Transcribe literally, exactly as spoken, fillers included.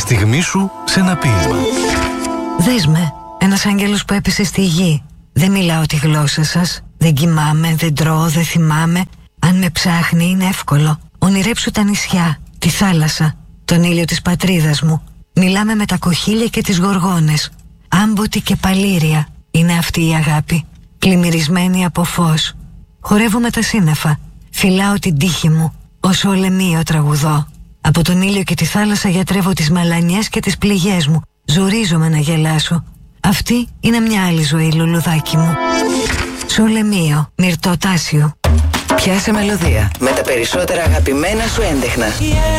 στιγμή σου σε ένα ποίημα. Δες με, ένας άγγελος που έπεσε στη γη. Δεν μιλάω τη γλώσσα σας. Δεν κοιμάμαι, δεν τρώω, δεν θυμάμαι. Αν με ψάχνει είναι εύκολο. Ονειρέψου τα νησιά, τη θάλασσα, τον ήλιο της πατρίδας μου. Μιλάμε με τα κοχύλια και τις γοργόνες. Άμποτη και παλήρια είναι αυτή η αγάπη, πλημμυρισμένη από φως. Χορεύω τα σύννεφα, φυλάω την τύχη μου, ως ολεμίο τραγουδώ. Από τον ήλιο και τη θάλασσα γιατρεύω τις μαλανιές και τις πληγές μου. Ζορίζομαι να γελάσω. Αυτή είναι μια άλλη ζωή, λουλουδάκι μου. Σολεμίο, Μυρτό Τάσιο. Πιάσε μελωδία με τα περισσότερα αγαπημένα σου έντεχνα.